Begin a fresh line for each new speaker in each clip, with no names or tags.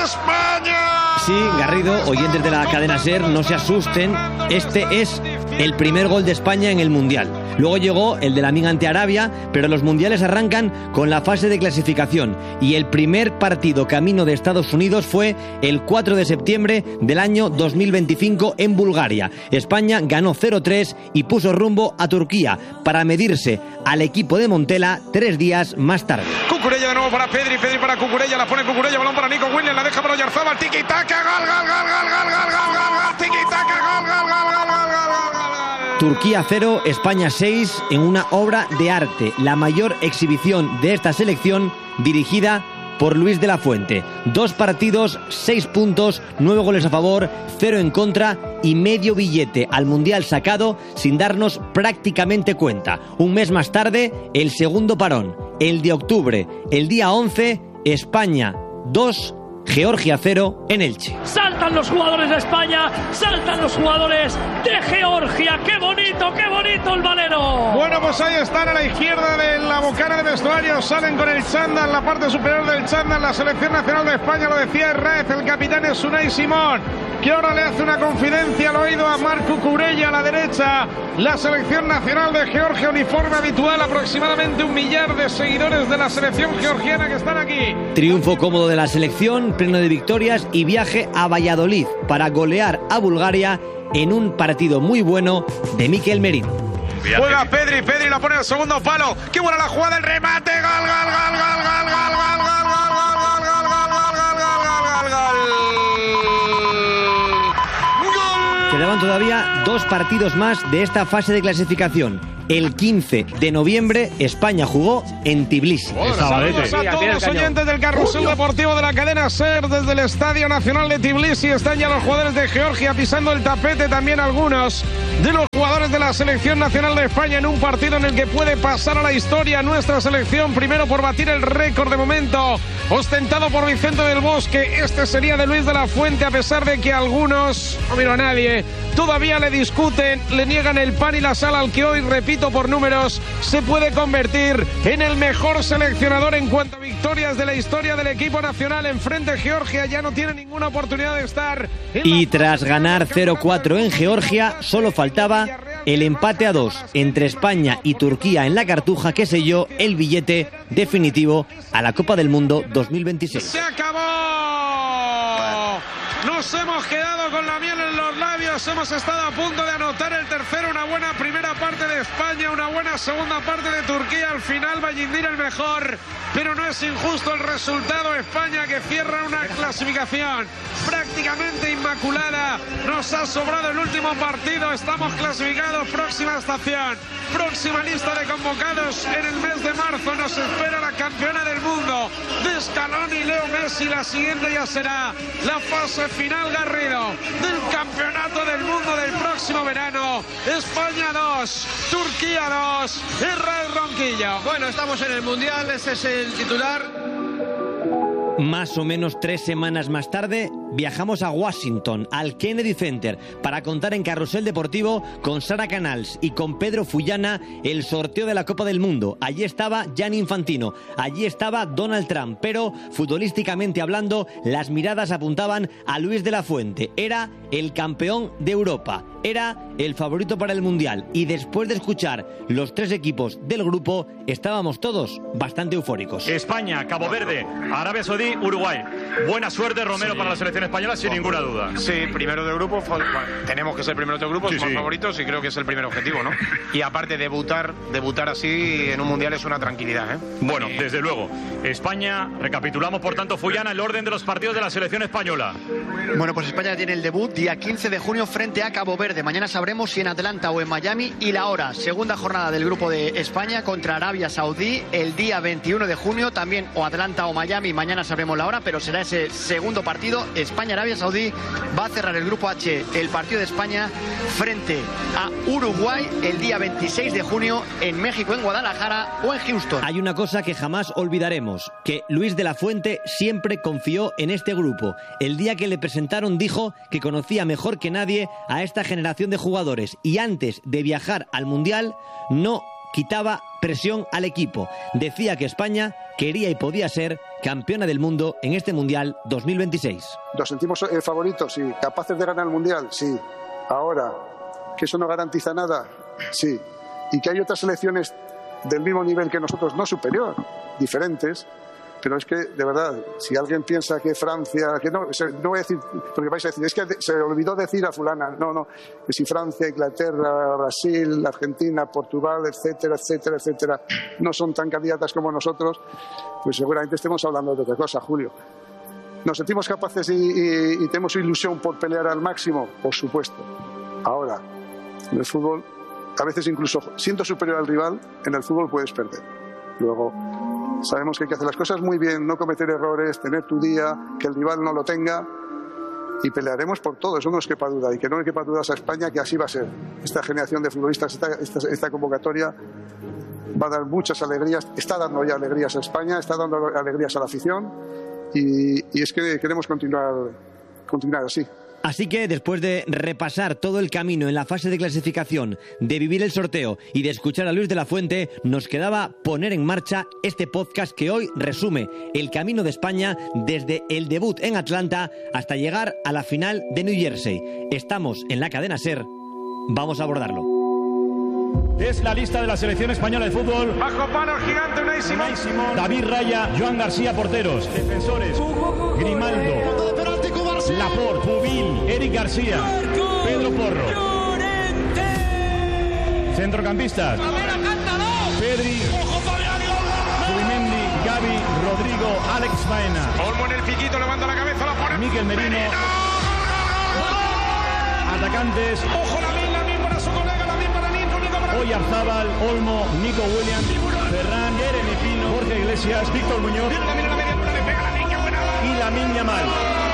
España.
Sí, Garrido, oyentes de la cadena SER, no se asusten, este es el primer gol de España en el Mundial. Luego llegó el de la Min ante Arabia, pero los mundiales arrancan con la fase de clasificación y el primer partido camino de Estados Unidos fue el 4 de septiembre del año 2025 en Bulgaria. España ganó 0-3 y puso rumbo a Turquía para medirse al equipo de Montela 3 días más tarde.
Cucurella de nuevo para Pedri, Pedri para Cucurella, la pone Cucurella, balón para Nico Williams, la deja para Oyarzabal, tiki-taka, gol, gol, gol, gol, gol, gol, gol, gol, gol, tiki-taka, gol, gol, gol, gol, gol, gol, gol.
Turquía 0, España 6 en una obra de arte, la mayor exhibición de esta selección dirigida por Luis de la Fuente. 2 partidos, 6 puntos, 9 goles a favor, 0 en contra y medio billete al Mundial sacado sin darnos prácticamente cuenta. Un mes más tarde, el segundo parón, el de octubre, el día 11, España 2, Georgia 0 en Elche.
Saltan los jugadores de España, saltan los jugadores de Georgia. ¡Qué bonito el balero!
Bueno, pues ahí están a la izquierda de la bocana de vestuario, salen con el chándal, la parte superior del chándal, la selección nacional de España, lo decía Herrez, el capitán es Unai Simón, que ahora le hace una confidencia al oído a Marc Cucurella a la derecha. La selección nacional de Georgia, uniforme habitual, aproximadamente 1 millar de seguidores de la selección georgiana que están aquí.
Triunfo cómodo de la selección, pleno de victorias y viaje a Valladolid para golear a Bulgaria en un partido muy bueno de Mikel Merino.
Juega Pedri, Pedri la pone al segundo palo. ¡Qué buena la jugada, el remate! ¡Gol, gol, gol, gol, gol, gol, gol, gol, gol, gol, gol, gol, gol, gol!
Quedaban todavía 2 partidos más de esta fase de clasificación. El 15 de noviembre España jugó en Tbilisi.
Saludos a todos los oyentes del Carrusel Deportivo de la cadena SER desde el Estadio Nacional de Tbilisi. Están ya los jugadores de Georgia pisando el tapete, también algunos de los jugadores de la selección nacional de España en un partido en el que puede pasar a la historia nuestra selección, primero por batir el récord de momento ostentado por Vicente del Bosque. Este sería de Luis de la Fuente, a pesar de que algunos, no miro a nadie, todavía le discuten, le niegan el pan y la sal al que hoy, repito por números, se puede convertir en el mejor seleccionador en cuanto a victorias de la historia del equipo nacional. Enfrente Georgia ya no tiene ninguna oportunidad de estar.
Y tras ganar 0-4 en Georgia, solo faltaba el empate a 2 entre España y Turquía en la Cartuja, que selló el billete definitivo a la Copa del Mundo 2026.
¡Se acabó! Nos hemos quedado con la miel en los labios, hemos estado a punto de anotar el tercero, una buena primera parte de España, una buena segunda parte de Turquía, al final Vallindir el mejor, pero no es injusto el resultado. España que cierra una clasificación prácticamente inmaculada, nos ha sobrado el último partido, estamos clasificados, próxima estación, próxima lista de convocados en el mes de marzo, nos espera la campeona del mundo de Scaloni y Leo Messi, la siguiente ya será la fase final, Garrido, del campeonato del mundo del próximo verano. España 2, Turquía 2, Israel Ronquillo.
Bueno, estamos en el Mundial, ese es el titular.
Más o menos 3 semanas más tarde, viajamos a Washington, al Kennedy Center, para contar en Carrusel Deportivo con Sara Canals y con Pedro Fullana el sorteo de la Copa del Mundo. Allí estaba Gianni Infantino, allí estaba Donald Trump, pero futbolísticamente hablando, las miradas apuntaban a Luis de la Fuente. Era el campeón de Europa, era el favorito para el Mundial, y después de escuchar los 3 equipos del grupo, estábamos todos bastante eufóricos.
España, Cabo Verde, Arabia Saudí, Uruguay. Buena suerte, Romero, para la selección española, sin ninguna duda.
Sí, primero de grupo, tenemos que ser primero de grupo, somos favoritos y creo que es el primer objetivo, ¿no? Y aparte, debutar así en un mundial es una tranquilidad, ¿eh?
Bueno, desde luego. España, recapitulamos por tanto, Fullana, el orden de los partidos de la selección española.
Bueno, pues España tiene el debut día 15 de junio frente a Cabo Verde. Mañana sabremos si en Atlanta o en Miami, y la hora. Segunda jornada del grupo de España contra Arabia Saudí el día 21 de junio, también o Atlanta o Miami. Mañana sabremos la hora, pero será ese segundo partido. España-Arabia Saudí va a cerrar el grupo H, el partido de España frente a Uruguay el día 26 de junio en México, en Guadalajara o en Houston.
Hay una cosa que jamás olvidaremos, que Luis de la Fuente siempre confió en este grupo. El día que le presentaron dijo que conocía mejor que nadie a esta generación de jugadores, y antes de viajar al Mundial no quitaba presión al equipo. Decía que España quería y podía ser campeona del mundo en este Mundial 2026.
¿Nos sentimos favoritos? Sí. ¿Capaces de ganar el Mundial? Sí. Ahora, ¿que eso no garantiza nada? Sí. Y que hay otras selecciones del mismo nivel que nosotros, no superior, diferentes. Pero es que, de verdad, si alguien piensa que Francia, que no voy a decir, porque vais a decir, es que se olvidó decir a fulana, no, que si Francia, Inglaterra, Brasil, Argentina, Portugal, etcétera, etcétera, etcétera, no son tan candidatas como nosotros, pues seguramente estemos hablando de otra cosa, Julio. ¿Nos sentimos capaces y tenemos ilusión por pelear al máximo? Por supuesto. Ahora, en el fútbol, a veces incluso siendo superior al rival, en el fútbol puedes perder. Luego, sabemos que hay que hacer las cosas muy bien, no cometer errores, tener tu día, que el rival no lo tenga, y pelearemos por todo, eso no nos quepa duda, y que no le quepa dudas a España que así va a ser. Esta generación de futbolistas, esta convocatoria va a dar muchas alegrías, está dando ya alegrías a España, está dando alegrías a la afición, y es que queremos continuar así.
Así que después de repasar todo el camino en la fase de clasificación, de vivir el sorteo y de escuchar a Luis de la Fuente, nos quedaba poner en marcha este podcast que hoy resume el camino de España desde el debut en Atlanta hasta llegar a la final de New Jersey. Estamos en la cadena SER, vamos a abordarlo.
Es la lista de la selección española de fútbol.
Bajo palo gigante, Unai Simón.
David Raya, Joan García, porteros. Defensores, Grimaldo, Laporte, Pubil, Eric García, Pedro Porro. Centrocampistas, Pedri, Zubimendi, Gavi, Rodrigo, Alex Baena.
Olmo en el piquito, levanta la cabeza, la pone.
Mikel Merino. Atacantes.
Ojo, Lamin para su colega, Lamin para Nico para...
Oyarzábal, Olmo, Nico Williams, Ferran, Jeremy Pino, Jorge Iglesias, Víctor Muñoz y Lamine Yamal.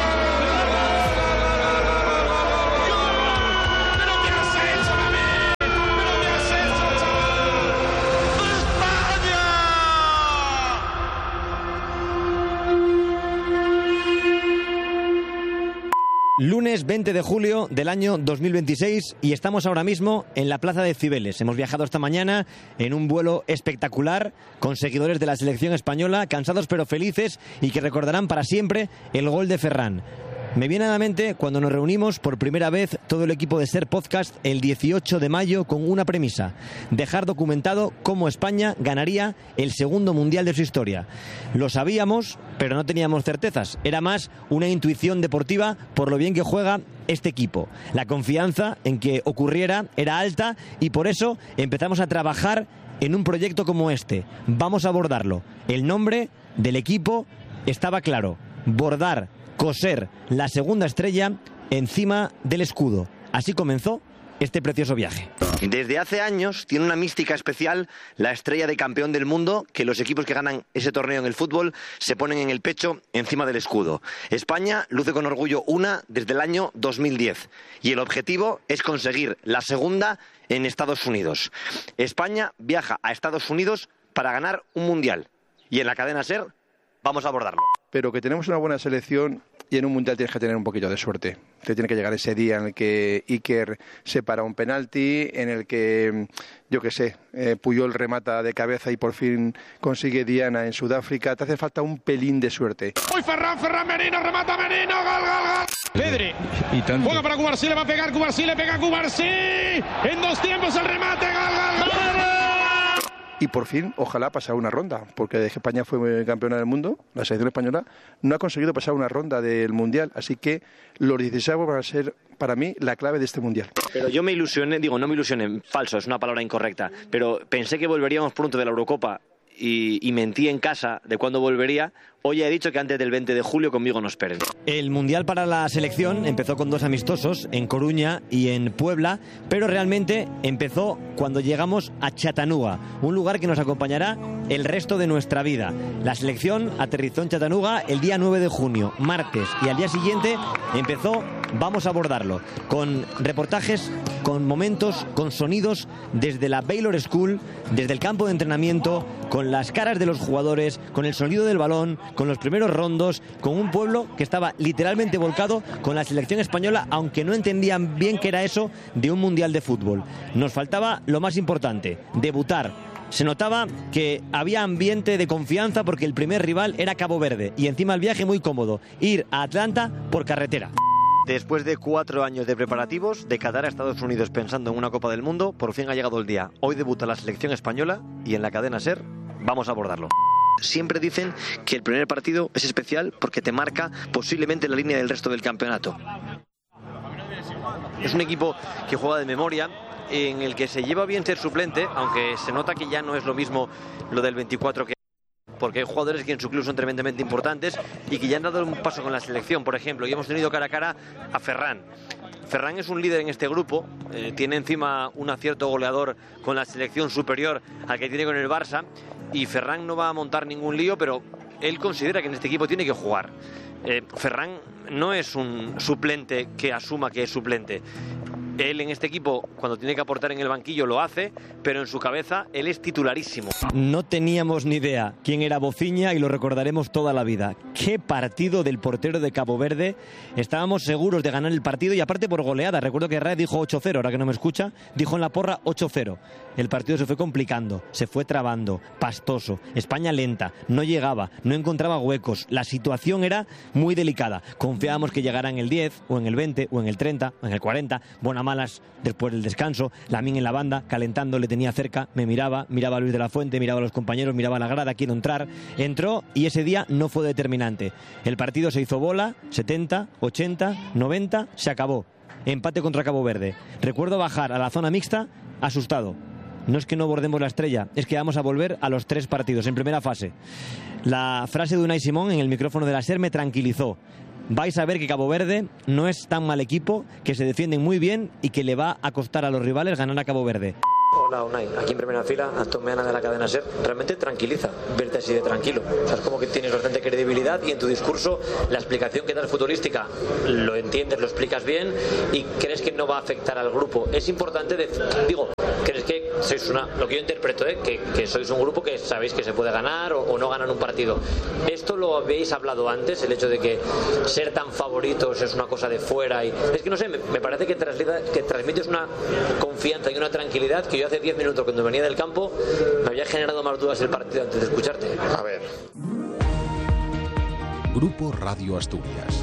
Lunes 20 de julio del año 2026 y estamos ahora mismo en la plaza de Cibeles. Hemos viajado esta mañana en un vuelo espectacular con seguidores de la selección española, cansados pero felices y que recordarán para siempre el gol de Ferran. Me viene a la mente cuando nos reunimos por primera vez todo el equipo de SER Podcast el 18 de mayo con una premisa: dejar documentado cómo España ganaría el segundo mundial de su historia. Lo sabíamos, pero no teníamos certezas. Era más una intuición deportiva por lo bien que juega este equipo. La confianza en que ocurriera era alta y por eso empezamos a trabajar en un proyecto como este. Vamos a abordarlo. El nombre del equipo estaba claro: bordar, coser la segunda estrella encima del escudo. Así comenzó este precioso viaje. Desde hace años tiene una mística especial la estrella de campeón del mundo que los equipos que ganan ese torneo en el fútbol se ponen en el pecho encima del escudo. España luce con orgullo una desde el año 2010 y el objetivo es conseguir la segunda en Estados Unidos. España viaja a Estados Unidos para ganar un mundial y en la cadena SER vamos a abordarlo.
Pero que tenemos una buena selección y en un mundial tienes que tener un poquito de suerte. Te tiene que llegar ese día en el que Iker se para un penalti, en el que, yo qué sé, Puyol remata de cabeza y por fin consigue Diana en Sudáfrica. Te hace falta un pelín de suerte.
¡Uy, Ferran Merino, remata Merino, gol! Pedri, juega para Cubarsí, le va a pegar Cubarsí, le pega Cubarsí. En dos tiempos el remate, gol!
Y por fin, ojalá pasar una ronda, porque desde que España fue campeona del mundo, la selección española no ha conseguido pasar una ronda del Mundial, así que los 16 van a ser, para mí, la clave de este Mundial.
Pero yo me ilusioné, no me ilusioné, falso, es una palabra incorrecta, pero pensé que volveríamos pronto de la Eurocopa y mentí en casa de cuándo volvería. Hoy he dicho que antes del 20 de julio conmigo no esperen. El Mundial para la selección empezó con 2 amistosos en Coruña y en Puebla, pero realmente empezó cuando llegamos a Chattanooga, un lugar que nos acompañará el resto de nuestra vida. La selección aterrizó en Chattanooga el día 9 de junio, martes, y al día siguiente empezó Vamos a abordarlo, con reportajes, con momentos, con sonidos desde la Baylor School, desde el campo de entrenamiento, con las caras de los jugadores, con el sonido del balón, con los primeros rondos, con un pueblo que estaba literalmente volcado con la selección española, aunque no entendían bien qué era eso de un mundial de fútbol. Nos faltaba lo más importante: debutar Se notaba que había ambiente de confianza porque el primer rival era Cabo Verde y encima el viaje muy cómodo, ir a Atlanta por carretera.
Después de 4 años de preparativos, de Qatar a Estados Unidos pensando en una Copa del Mundo, por fin ha llegado el día. Hoy debuta la selección española y en la cadena SER vamos a abordarlo. Siempre dicen que el primer partido es especial porque te marca posiblemente la línea del resto del campeonato. Es un equipo que juega de memoria, en el que se lleva bien ser suplente, aunque se nota que ya no es lo mismo lo del 24 que... porque hay jugadores que en su club son tremendamente importantes y que ya han dado un paso con la selección, por ejemplo, y hemos tenido cara a cara a Ferran. Ferran es un líder en este grupo, tiene encima un acierto goleador con la selección superior al que tiene con el Barça, y Ferran no va a montar ningún lío, pero él considera que en este equipo tiene que jugar. Ferran no es un suplente que asuma que es suplente. Él en este equipo, cuando tiene que aportar en el banquillo, lo hace, pero en su cabeza él es titularísimo.
No teníamos ni idea quién era Bofiña y lo recordaremos toda la vida. ¡Qué partido del portero de Cabo Verde! Estábamos seguros de ganar el partido y aparte por goleada. Recuerdo que Ray dijo 8-0, ahora que no me escucha, dijo en la porra 8-0. El partido se fue complicando, se fue trabando, pastoso. España lenta, no llegaba, no encontraba huecos. La situación era muy delicada. Confiábamos que llegara en el 10, o en el 20, o en el 30, o en el 40. Buena malas después del descanso. Lamine en la banda, calentando, le tenía cerca, me miraba a Luis de la Fuente, miraba a los compañeros, miraba a la grada, quiero entrar. Entró y ese día no fue determinante. El partido se hizo bola, 70, 80, 90, se acabó. Empate contra Cabo Verde. Recuerdo bajar a la zona mixta asustado. No es que no bordemos la estrella, es que vamos a volver a los 3 partidos en primera fase. La frase de Unai Simón en el micrófono de la SER me tranquilizó. Vais a ver que Cabo Verde no es tan mal equipo, que se defienden muy bien y que le va a costar a los rivales ganar a Cabo Verde.
Hola Unai, aquí en primera fila, Antón Meana de la cadena SER. Realmente tranquiliza verte así de tranquilo. O sea, es como que tienes bastante credibilidad y en tu discurso la explicación que das futbolística lo entiendes, lo explicas bien y crees que no va a afectar al grupo. Es importante, crees que sois lo que yo interpreto, que sois un grupo que sabéis que se puede ganar o no ganar un partido. ¿Esto lo habéis hablado antes? El hecho de que ser tan favoritos es una cosa de fuera y... Es que no sé, me parece que transmites una confianza y una tranquilidad que yo hace 10 minutos cuando venía del campo me había generado más dudas el partido antes de escucharte.
A ver. Grupo Radio Asturias.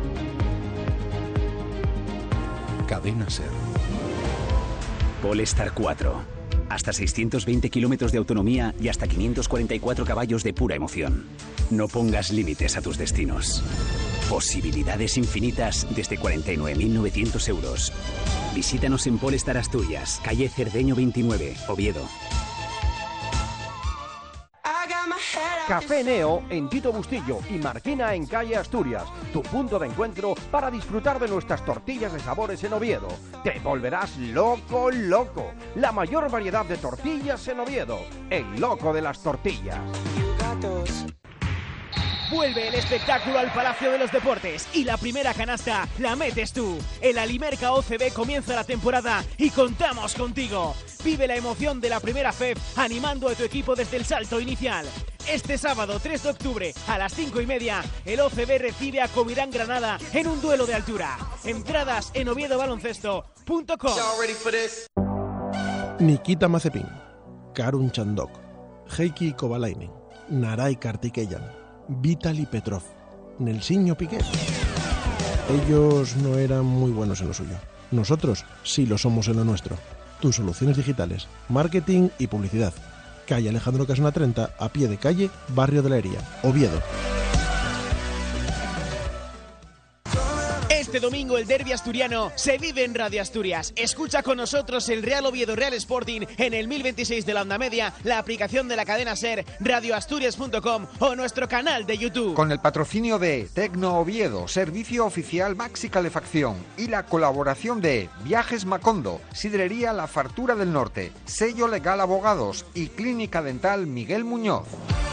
Cadena SER.
Polestar 4. Hasta 620 kilómetros de autonomía y hasta 544 caballos de pura emoción. No pongas límites a tus destinos. Posibilidades infinitas desde 49.900 euros. Visítanos en Polestar Asturias, calle Cerdeño 29, Oviedo.
Café Neo en Tito Bustillo y Marquina en calle Asturias, tu punto de encuentro para disfrutar de nuestras tortillas de sabores en Oviedo. Te volverás loco. La mayor variedad de tortillas en Oviedo, el loco de las tortillas.
Vuelve el espectáculo al Palacio de los Deportes y la primera canasta la metes tú. El Alimerca OCB comienza la temporada y contamos contigo. Vive la emoción de la primera FEP animando a tu equipo desde el salto inicial. Este sábado 3 de octubre a las 5:30 el OCB recibe a Covirán Granada en un duelo de altura. Entradas en oviedobaloncesto.com.
Nikita Mazepin, Karun Chandok, Heikki Kovalainen, Naray Kartikeyan, Vitaly Petrov, Nelsinho Piquet. Ellos no eran muy buenos en lo suyo. Nosotros sí lo somos en lo nuestro. Tus soluciones digitales, marketing y publicidad. Calle Alejandro Casona 30, a pie de calle, Barrio de la Hería, Oviedo.
Este domingo el derbi asturiano se vive en Radio Asturias. Escucha con nosotros el Real Oviedo Real Sporting en el 1026 de la onda media, la aplicación de la cadena SER, radioasturias.com o nuestro canal de YouTube.
Con el patrocinio de Tecno Oviedo, servicio oficial Maxi Calefacción y la colaboración de Viajes Macondo, Sidrería La Fartura del Norte, Sello Legal Abogados y Clínica Dental Miguel Muñoz.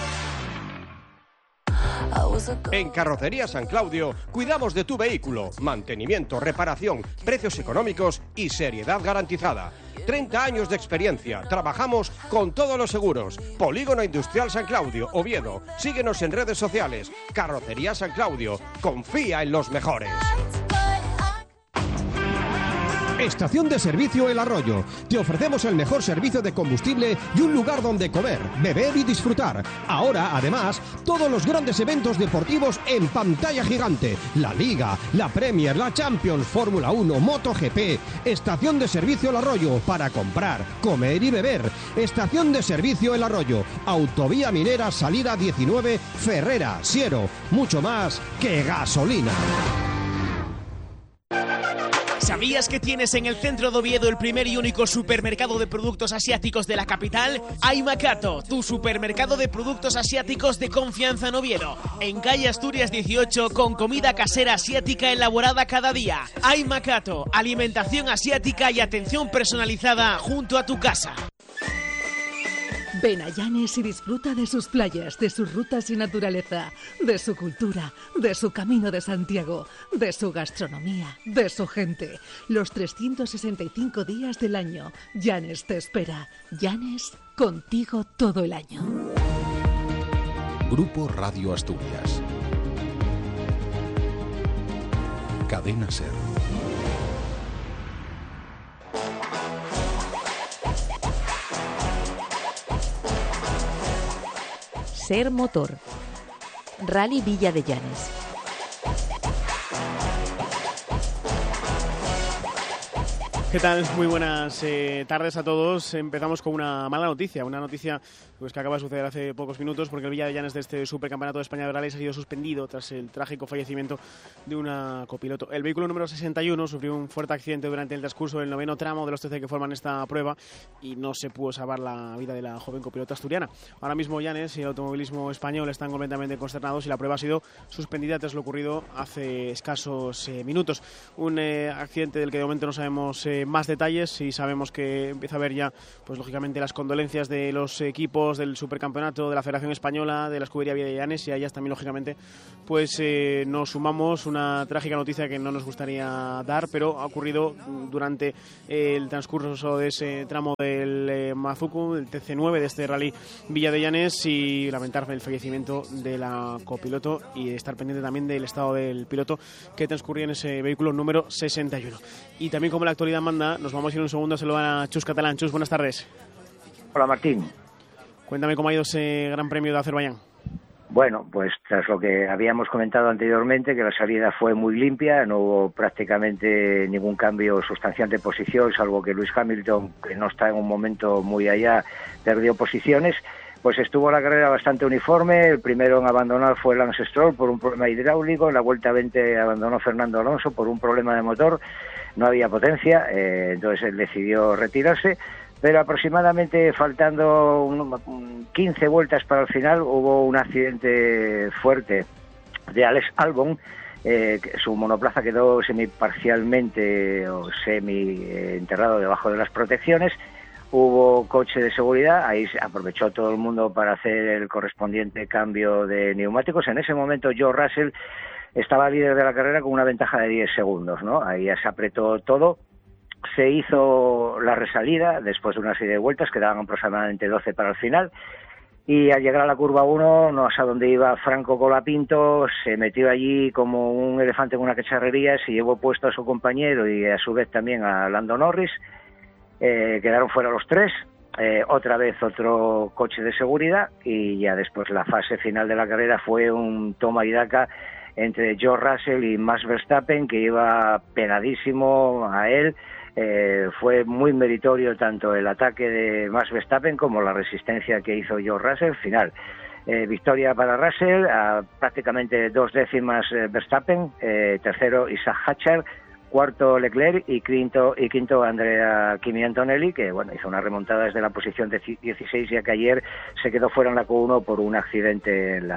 En Carrocería San Claudio cuidamos de tu vehículo, mantenimiento, reparación, precios económicos y seriedad garantizada. 30 años de experiencia, trabajamos con todos los seguros. Polígono Industrial San Claudio, Oviedo. Síguenos en redes sociales. Carrocería San Claudio, confía en los mejores. Estación de Servicio El Arroyo. Te ofrecemos el mejor servicio de combustible y un lugar donde comer, beber y disfrutar. Ahora, además, todos los grandes eventos deportivos en pantalla gigante. La Liga, la Premier, la Champions, Fórmula 1, MotoGP. Estación de Servicio El Arroyo para comprar, comer y beber. Estación de Servicio El Arroyo. Autovía Minera, salida 19, Ferrera, Siero. Mucho más que gasolina.
¿Sabías que tienes en el centro de Oviedo el primer y único supermercado de productos asiáticos de la capital? Aimacato, tu supermercado de productos asiáticos de confianza en Oviedo. En calle Asturias 18, con comida casera asiática elaborada cada día. Aimacato, alimentación asiática y atención personalizada junto a tu casa.
Ven a Llanes y disfruta de sus playas, de sus rutas y naturaleza, de su cultura, de su Camino de Santiago, de su gastronomía, de su gente. Los 365 días del año, Llanes te espera. Llanes, contigo todo el año.
Grupo Radio Asturias. Cadena SER.
SER Motor. Rally Villa de Llanes.
¿Qué tal? Muy buenas tardes a todos. Empezamos con una mala noticia, una noticia pues que acaba de suceder hace pocos minutos, porque el Villa de Llanes de este Supercampeonato de España de Rallys ha sido suspendido tras el trágico fallecimiento de una copiloto. El vehículo número 61 sufrió un fuerte accidente durante el transcurso del 9º tramo de los 13 que forman esta prueba y no se pudo salvar la vida de la joven copilota asturiana. Ahora mismo Llanes y el automovilismo español están completamente consternados y la prueba ha sido suspendida tras lo ocurrido hace escasos minutos. Un accidente del que de momento no sabemos más detalles y sabemos que empieza a haber ya, pues lógicamente, las condolencias de los equipos del Supercampeonato, de la Federación Española, de la Escudería Villa de Llanes, y a ellas también, lógicamente, pues nos sumamos una trágica noticia que no nos gustaría dar, pero ha ocurrido durante el transcurso de ese tramo del Mazucu, el TC9 de este Rally Villa de Llanes, y lamentar el fallecimiento de la copiloto y estar pendiente también del estado del piloto que transcurría en ese vehículo número 61. Y también, como la actualidad manda, nos vamos a ir un segundo a saludar a Chus Catalán. Chus, buenas tardes.
Hola, Martín.
Cuéntame cómo ha ido ese Gran Premio de Azerbaiyán.
Bueno, pues tras lo que habíamos comentado anteriormente, que la salida fue muy limpia, no hubo prácticamente ningún cambio sustancial de posición, salvo que Lewis Hamilton, que no está en un momento muy allá, perdió posiciones. Pues estuvo la carrera bastante uniforme. El primero en abandonar fue Lance Stroll por un problema hidráulico. En la vuelta 20 abandonó Fernando Alonso por un problema de motor. No había potencia, entonces él decidió retirarse. Pero aproximadamente faltando 15 vueltas para el final hubo un accidente fuerte de Alex Albon. Su monoplaza quedó semiparcialmente o enterrado debajo de las protecciones. Hubo coche de seguridad, ahí aprovechó todo el mundo para hacer el correspondiente cambio de neumáticos. En ese momento George Russell estaba líder de la carrera con una ventaja de 10 segundos, ¿no? Ahí ya se apretó todo. Se hizo la resalida después de una serie de vueltas, quedaban aproximadamente 12 para el final. Y al llegar a la curva 1, no sé a dónde iba Franco Colapinto, se metió allí como un elefante en una cacharrería, se llevó puesto a su compañero y a su vez también a Lando Norris. Quedaron fuera los tres, otra vez otro coche de seguridad, y ya después la fase final de la carrera fue un toma y daca entre George Russell y Max Verstappen, que iba pegadísimo a él. Fue muy meritorio tanto el ataque de Max Verstappen como la resistencia que hizo George Russell. Final, victoria para Russell, a prácticamente 2 décimas Verstappen, tercero Isaac Hatcher, cuarto Leclerc y quinto Andrea Kimi Antonelli, que bueno, hizo una remontada desde la posición de 16, ya que ayer se quedó fuera en la Q1 por un accidente en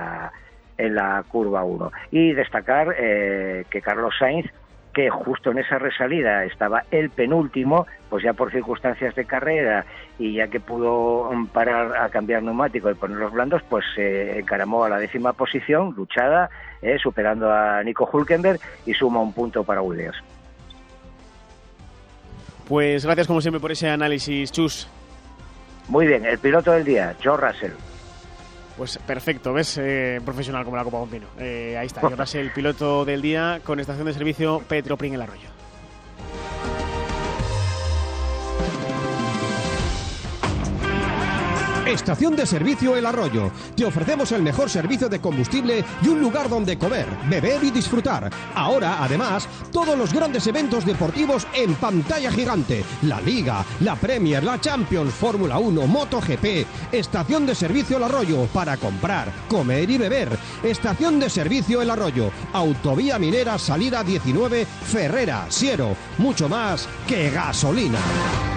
la curva 1. Y destacar que Carlos Sainz, que justo en esa resalida estaba el penúltimo, pues ya por circunstancias de carrera y ya que pudo parar a cambiar neumático y poner los blandos, pues se encaramó a la 10ª posición, luchada, superando a Nico Hülkenberg, y suma un punto para Williams.
Pues gracias como siempre por ese análisis, Chus.
Muy bien, el piloto del día, George Russell.
Pues perfecto, ¿ves? Profesional como la Copa Bombino. Ahí está, George Russell, el piloto del día, con estación de servicio Petroprim El Arroyo.
Estación de servicio El Arroyo. Te ofrecemos el mejor servicio de combustible y un lugar donde comer, beber y disfrutar. Ahora, además, todos los grandes eventos deportivos en pantalla gigante. La Liga, la Premier, la Champions, Fórmula 1, MotoGP. Estación de servicio El Arroyo para comprar, comer y beber. Estación de servicio El Arroyo. Autovía Minera, salida 19, Ferrera, Siero. Mucho más que gasolina.